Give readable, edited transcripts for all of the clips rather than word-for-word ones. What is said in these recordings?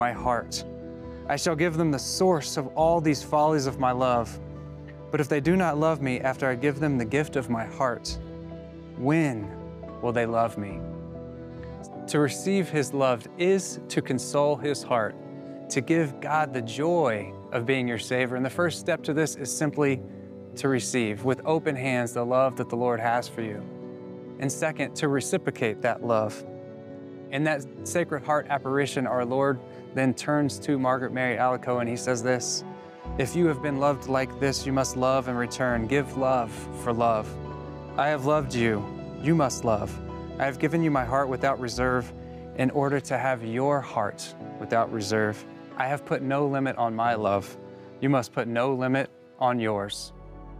my heart. I shall give them the source of all these follies of my love. But if they do not love me after I give them the gift of my heart, when will they love me? To receive his love is to console his heart, to give God the joy of being your Savior. And the first step to this is simply to receive with open hands the love that the Lord has for you. And second, to reciprocate that love. In that Sacred Heart apparition, our Lord then turns to Margaret Mary Alacoque and he says this: "If you have been loved like this, you must love in return. Give love for love. I have loved you, you must love. I have given you my heart without reserve in order to have your heart without reserve. I have put no limit on my love. You must put no limit on yours."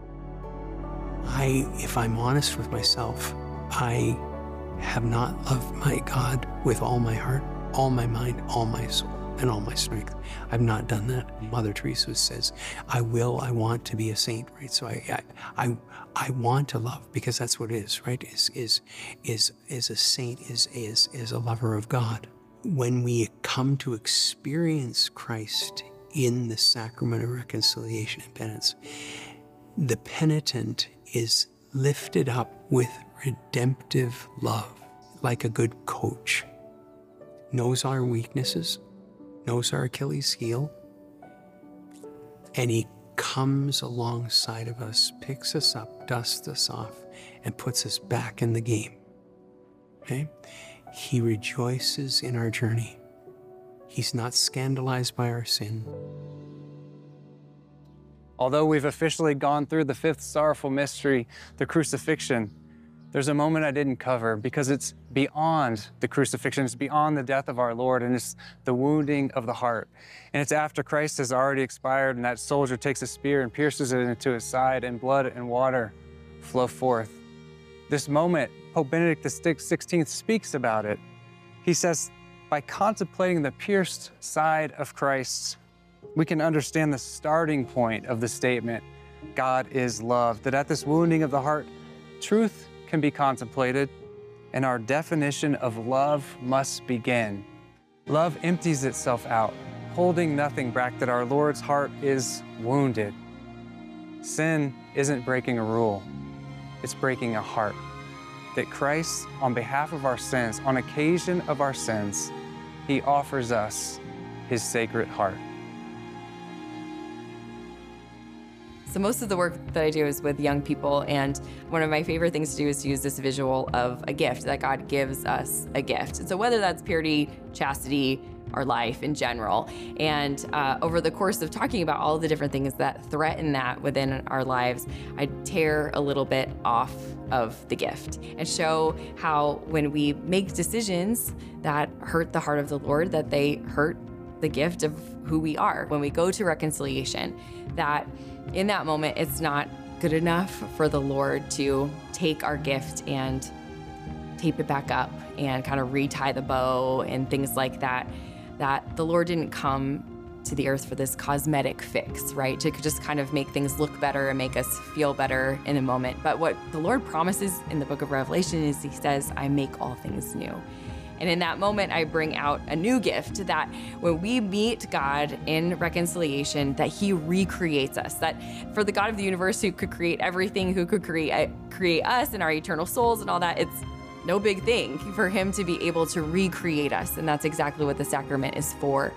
If I'm honest with myself, I have not loved my God with all my heart, all my mind, all my soul, and all my strength. I've not done that. Mother Teresa says, I want to be a saint, right? So I want to love, because that's what it is, right? Is a saint, is a lover of God. When we come to experience Christ in the sacrament of reconciliation and penance, the penitent is lifted up with redemptive love, like a good coach. Knows our weaknesses, knows our Achilles heel, and he comes alongside of us, picks us up, dusts us off, and puts us back in the game. Okay? He rejoices in our journey. He's not scandalized by our sin. Although we've officially gone through the fifth sorrowful mystery, the crucifixion, there's a moment I didn't cover because it's beyond the crucifixion, it's beyond the death of our Lord, and it's the wounding of the heart. And it's after Christ has already expired and that soldier takes a spear and pierces it into his side, and blood and water flow forth. This moment, Pope Benedict XVI speaks about it. He says, by contemplating the pierced side of Christ, we can understand the starting point of the statement, God is love, that at this wounding of the heart, truth can be contemplated, and our definition of love must begin. Love empties itself out, holding nothing back, that our Lord's heart is wounded. Sin isn't breaking a rule, it's breaking a heart. That Christ, on behalf of our sins, on occasion of our sins, he offers us his sacred heart. So most of the work that I do is with young people, and one of my favorite things to do is to use this visual of a gift, that God gives us a gift. And so whether that's purity, chastity, our life in general. And over the course of talking about all the different things that threaten that within our lives, I tear a little bit off of the gift and show how when we make decisions that hurt the heart of the Lord, that they hurt the gift of who we are. When we go to reconciliation, that in that moment, it's not good enough for the Lord to take our gift and tape it back up and kind of retie the bow and things like that, that the Lord didn't come to the earth for this cosmetic fix, right? To just kind of make things look better and make us feel better in a moment. But what the Lord promises in the book of Revelation is he says, I make all things new. And in that moment, I bring out a new gift, that when we meet God in reconciliation, that he recreates us. That for the God of the universe who could create everything, who could create us and our eternal souls and all that, it's no big thing for him to be able to recreate us. And that's exactly what the sacrament is for.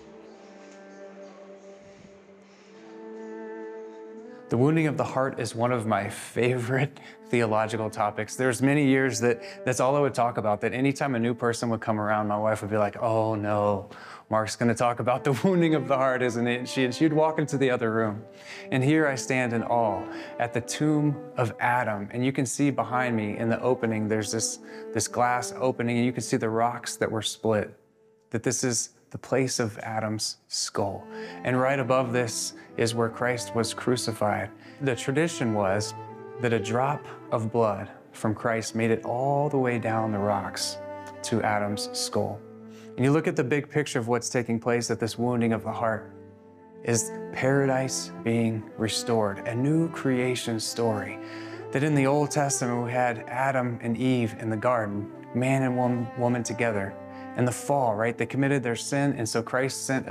The wounding of the heart is one of my favorite theological topics. There's many years that's all I would talk about, that anytime a new person would come around, my wife would be like, oh no, Mark's gonna talk about the wounding of the heart, isn't it? And she'd walk into the other room. And here I stand in awe at the tomb of Adam. And you can see behind me in the opening, there's this glass opening, and you can see the rocks that were split, that this is the place of Adam's skull. And right above this is where Christ was crucified. The tradition was that a drop of blood from Christ made it all the way down the rocks to Adam's skull. And you look at the big picture of what's taking place at this wounding of the heart, is paradise being restored, a new creation story. That in the Old Testament we had Adam and Eve in the garden, man and woman together. and the fall, right? They committed their sin, and so Christ sent